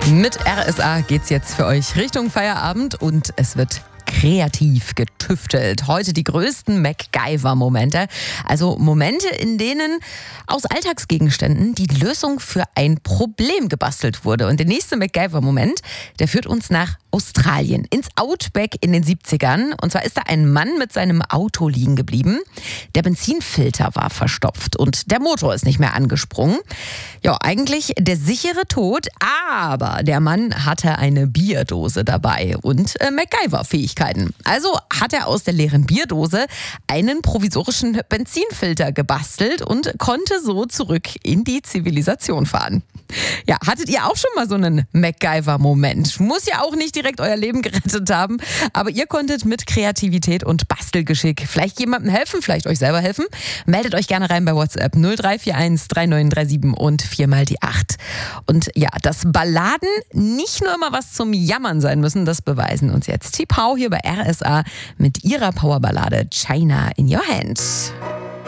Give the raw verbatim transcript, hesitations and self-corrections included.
Mit R S A geht's jetzt für euch Richtung Feierabend und es wird kreativ getüftelt. Heute die größten MacGyver-Momente. Also Momente, in denen aus Alltagsgegenständen die Lösung für ein Problem gebastelt wurde. Und der nächste MacGyver-Moment, der führt uns nach Australien, ins Outback in den siebzigern. Und zwar ist da ein Mann mit seinem Auto liegen geblieben. Der Benzinfilter war verstopft und der Motor ist nicht mehr angesprungen. Ja, eigentlich der sichere Tod, aber der Mann hatte eine Bierdose dabei und äh, MacGyver-Fähigkeiten. Also hat er aus der leeren Bierdose einen provisorischen Benzinfilter gebastelt und konnte so zurück in die Zivilisation fahren. Ja, hattet ihr auch schon mal so einen MacGyver-Moment? Muss ja auch nicht direkt euer Leben gerettet haben, aber ihr konntet mit Kreativität und Bastelgeschick vielleicht jemandem helfen, vielleicht euch selber helfen. Meldet euch gerne rein bei WhatsApp null drei vier eins drei neun drei sieben und viermal die acht. Und ja, dass Balladen nicht nur immer was zum Jammern sein müssen, das beweisen uns jetzt T-Pau hier bei R S A mit ihrer Powerballade China in Your Hand.